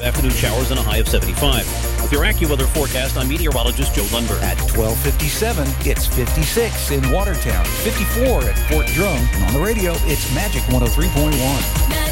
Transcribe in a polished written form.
Afternoon showers and a high of 75. With your AccuWeather forecast, I'm meteorologist Joe Lundberg. At 12:57, it's 56 in Watertown, 54 at Fort Drum, and on the radio, it's Magic 103.1.